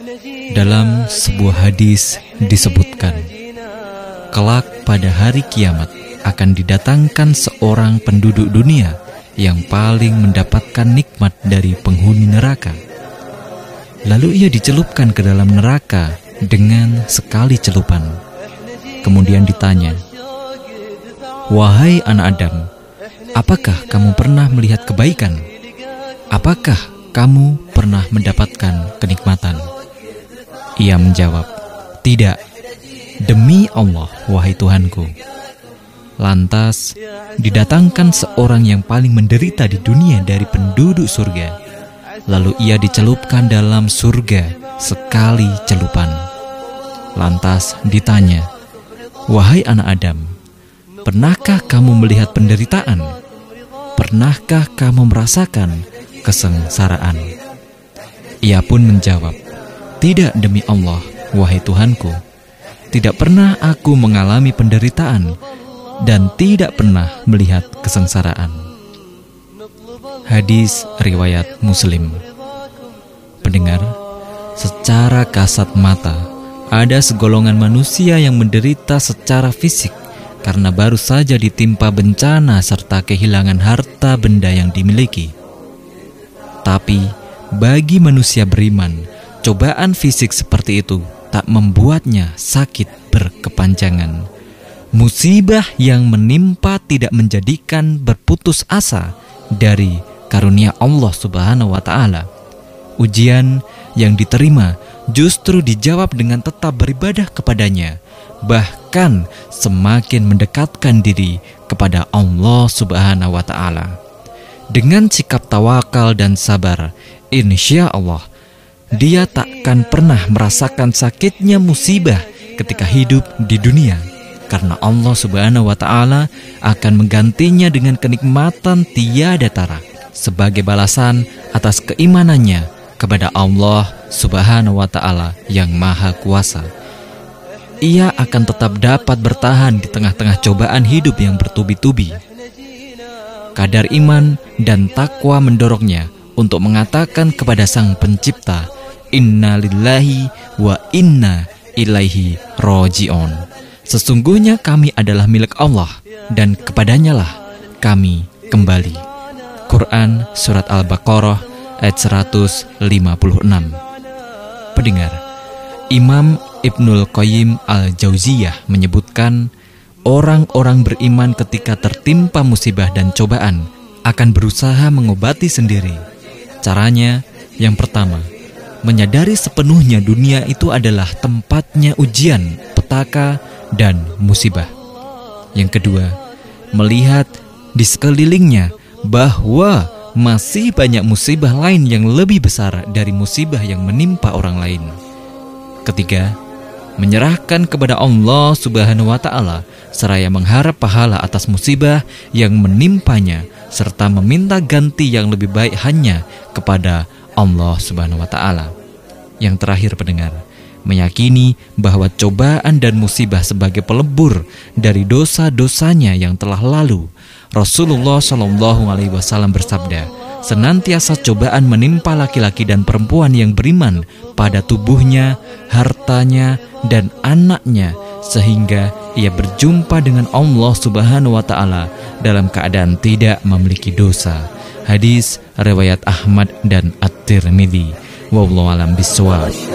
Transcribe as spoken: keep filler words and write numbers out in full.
Dalam sebuah hadis disebutkan, kelak pada hari kiamat akan didatangkan seorang penduduk dunia yang paling mendapatkan nikmat dari penghuni neraka. Lalu ia dicelupkan ke dalam neraka dengan sekali celupan. Kemudian ditanya, "Wahai anak Adam, apakah kamu pernah melihat kebaikan? Apakah kamu pernah mendapatkan kenikmatan?" Ia menjawab, "Tidak, demi Allah, wahai Tuhanku." Lantas didatangkan seorang yang paling menderita di dunia dari penduduk surga. Lalu ia dicelupkan dalam surga sekali celupan. Lantas ditanya, "Wahai anak Adam, pernahkah kamu melihat penderitaan? Pernahkah kamu merasakan kesengsaraan?" Ia pun menjawab, "Tidak demi Allah, wahai Tuhanku. Tidak pernah aku mengalami penderitaan dan tidak pernah melihat kesengsaraan." Hadis riwayat Muslim. Pendengar, secara kasat mata ada segolongan manusia yang menderita secara fisik karena baru saja ditimpa bencana serta kehilangan harta benda yang dimiliki. Tapi bagi manusia beriman, cobaan fisik seperti itu tak membuatnya sakit berkepanjangan. Musibah yang menimpa tidak menjadikan berputus asa dari karunia Allah Subhanahu wa Ta'ala. Ujian yang diterima justru dijawab dengan tetap beribadah kepadanya, bahkan semakin mendekatkan diri kepada Allah Subhanahu wa Ta'ala. Dengan sikap tawakal dan sabar, insya Allah dia takkan pernah merasakan sakitnya musibah ketika hidup di dunia, karena Allah Subhanahu wa Ta'ala akan menggantinya dengan kenikmatan tiada tara sebagai balasan atas keimanannya kepada Allah Subhanahu wa Ta'ala yang Maha Kuasa. Ia akan tetap dapat bertahan di tengah-tengah cobaan hidup yang bertubi-tubi. Kadar iman dan takwa mendorongnya untuk mengatakan kepada Sang Pencipta, "Inna lillahi wa inna ilaihi roji'un." Sesungguhnya kami adalah milik Allah dan kepadanyalah kami kembali. Quran Surat Al-Baqarah ayat seratus lima puluh enam. Pendengar, Imam Ibnul Qayyim Al-Jauziyah menyebutkan, orang-orang beriman ketika tertimpa musibah dan cobaan akan berusaha mengobati sendiri. Caranya, yang pertama, menyadari sepenuhnya dunia itu adalah tempatnya ujian, petaka, dan musibah. Yang kedua, melihat di sekelilingnya bahwa masih banyak musibah lain yang lebih besar dari musibah yang menimpa orang lain. Ketiga, menyerahkan kepada Allah Subhanahu wa Ta'ala seraya mengharap pahala atas musibah yang menimpanya serta meminta ganti yang lebih baik hanya kepada Allah Subhanahu wa Ta'ala. Yang terakhir, pendengar, meyakini bahwa cobaan dan musibah sebagai pelebur dari dosa-dosanya yang telah lalu. Rasulullah shallallahu alaihi wasallam bersabda, senantiasa cobaan menimpa laki-laki dan perempuan yang beriman pada tubuhnya, hartanya, dan anaknya, sehingga ia berjumpa dengan Allah Subhanahu wa Ta'ala dalam keadaan tidak memiliki dosa. Hadis riwayat Ahmad dan At-Tirmidzi. Wallahu a'lam bishawab.